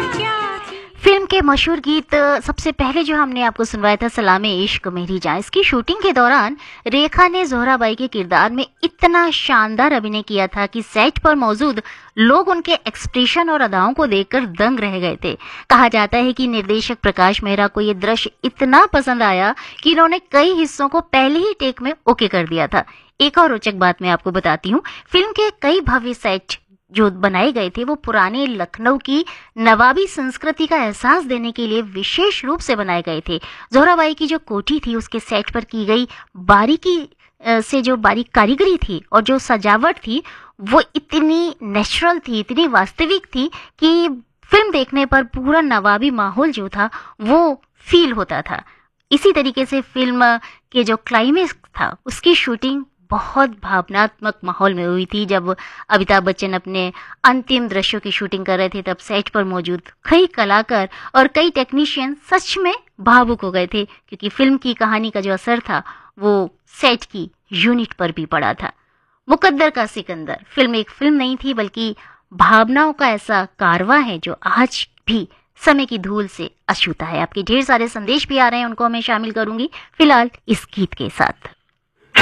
Film के मशहूर गीत सबसे पहले जो हमने आपको सुनवाया था सलामे इश्क मेरी जान। इसकी शूटिंग के दौरान रेखा ने जोहराबाई के किरदार में इतना शानदार अभिनय किया था कि सेट पर मौजूद लोग उनके एक्सप्रेशन और अदाओं को देखकर दंग रह गए थे। कहा जाता है कि निर्देशक प्रकाश मेहरा को ये दृश्य इतना पसंद आया कि इन्होंने कई हिस्सों को पहले ही टेक में ओके कर दिया था। एक और रोचक बात मैं आपको बताती हूँ, फिल्म के कई भव्य सेट जो बनाए गए थे वो पुराने लखनऊ की नवाबी संस्कृति का एहसास देने के लिए विशेष रूप से बनाए गए थे। जोहराबाई की जो कोठी थी उसके सेट पर की गई बारीकी से जो बारीक कारीगरी थी और जो सजावट थी वो इतनी नेचुरल थी, इतनी वास्तविक थी कि फिल्म देखने पर पूरा नवाबी माहौल जो था वो फील होता था। इसी तरीके से फिल्म के जो क्लाइमेक्स था उसकी शूटिंग बहुत भावनात्मक माहौल में हुई थी। जब अमिताभ बच्चन अपने अंतिम दृश्यों की शूटिंग कर रहे थे तब सेट पर मौजूद कई कलाकार और कई टेक्नीशियन सच में भावुक हो गए थे, क्योंकि फिल्म की कहानी का जो असर था वो सेट की यूनिट पर भी पड़ा था। मुकद्दर का सिकंदर फिल्म एक फिल्म नहीं थी बल्कि भावनाओं का ऐसा कारवा है जो आज भी समय की धूल से अछूता है। आपके ढेर सारे संदेश भी आ रहे हैं, उनको मैं शामिल करूंगी फिलहाल इस गीत के साथ।